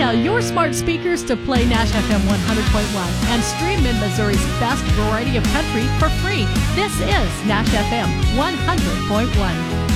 Tell your smart speakers to play Nash FM 100.1 and stream in Missouri's best variety of country for free. This is Nash FM 100.1.